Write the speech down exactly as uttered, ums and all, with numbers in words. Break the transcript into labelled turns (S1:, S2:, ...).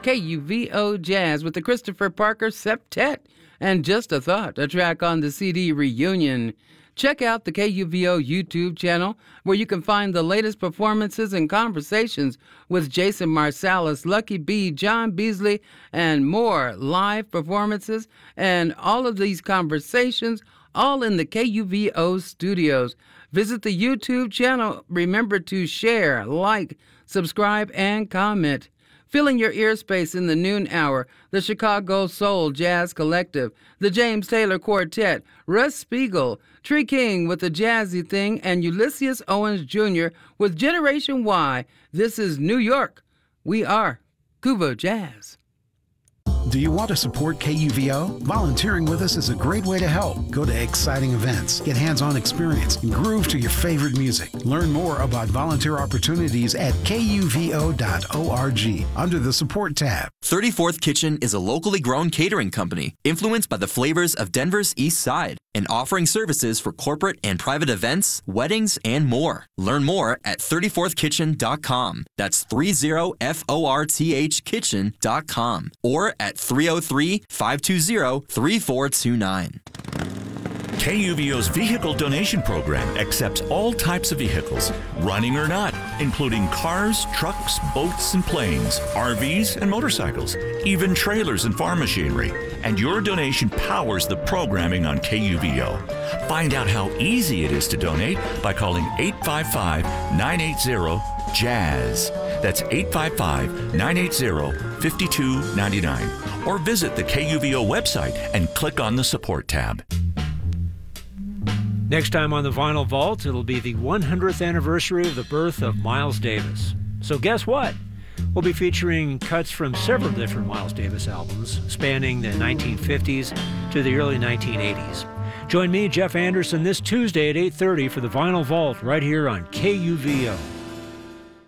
S1: K U V O Jazz with the Christopher Parker Septet and Just a Thought, a track on the C D Reunion. Check out the K U V O YouTube channel where you can find the latest performances and conversations with Jason Marsalis, Lucky B, John Beasley, and more live performances and all of these conversations all in the K U V O studios. Visit the YouTube channel. Remember to share, like, subscribe, and comment. Filling your ear space in the noon hour, the Chicago Soul Jazz Collective, the James Taylor Quartet, Russ Spiegel, Tree King with the Jazzy Thing, and Ulysses Owens Junior with Generation Y. This is New York. We are Kuvo Jazz.
S2: Do you want to support K U V O? Volunteering with us is a great way to help. Go to exciting events, get hands-on experience, and groove to your favorite music. Learn more about volunteer opportunities at K U V O dot org under the Support tab.
S3: thirty-fourth Kitchen is a locally grown catering company influenced by the flavors of Denver's East Side and offering services for corporate and private events, weddings, and more. Learn more at thirty-fourth kitchen dot com. That's thirty F O R T H kitchen dot com or at three oh three, five two zero, three four two nine.
S4: K U V O's vehicle donation program accepts all types of vehicles, running or not, including cars, trucks, boats, and planes, R Vs, and motorcycles, even trailers and farm machinery. And your donation powers the programming on K U V O. Find out how easy it is to donate by calling eight five five, nine eight zero, jazz. That's eight five five, nine eight zero, five two nine nine. Or visit the K U V O website and click on the Support tab.
S5: Next time on the Vinyl Vault, it'll be the one hundredth anniversary of the birth of Miles Davis. So guess what? We'll be featuring cuts from several different Miles Davis albums, spanning the nineteen fifties to the early nineteen eighties. Join me, Jeff Anderson, this Tuesday at eight thirty for the Vinyl Vault right here on K U V O.